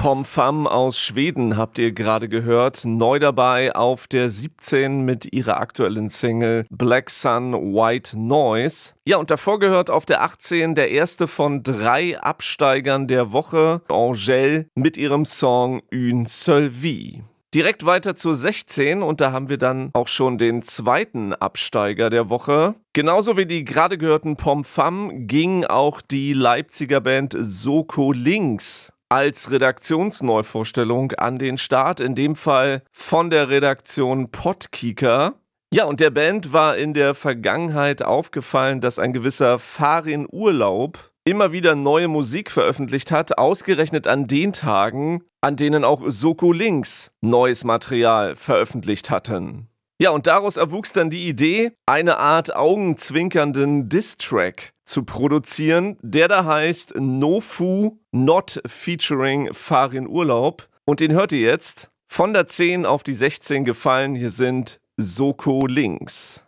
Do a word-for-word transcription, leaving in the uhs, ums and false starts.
Pomfam aus Schweden habt ihr gerade gehört. Neu dabei auf der siebzehn mit ihrer aktuellen Single Black Sun White Noise. Ja, und davor gehört auf der achtzehn der erste von drei Absteigern der Woche, Angèle, mit ihrem Song Une seule vie. Direkt weiter zur sechzehn und da haben wir dann auch schon den zweiten Absteiger der Woche. Genauso wie die gerade gehörten Pomfam ging auch die Leipziger Band Soko Links als Redaktionsneuvorstellung an den Start, in dem Fall von der Redaktion Podkicker. Ja, und der Band war in der Vergangenheit aufgefallen, dass ein gewisser Farin Urlaub immer wieder neue Musik veröffentlicht hat, ausgerechnet an den Tagen, an denen auch Soko Links neues Material veröffentlicht hatten. Ja, und daraus erwuchs dann die Idee, eine Art augenzwinkernden Diss-Track zu produzieren, der da heißt No Fu Not featuring Farin Urlaub. Und den hört ihr jetzt. Von der zehn auf die sechzehn gefallen, hier sind Soko Links.